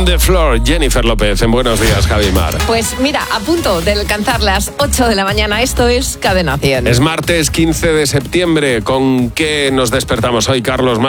On the Floor, Jennifer López, en Buenos Días, Javi Mar. Pues mira, a punto de alcanzar las 8 de la mañana, esto es Cadena 100. Es martes 15 de septiembre, ¿con qué nos despertamos hoy, Carlos?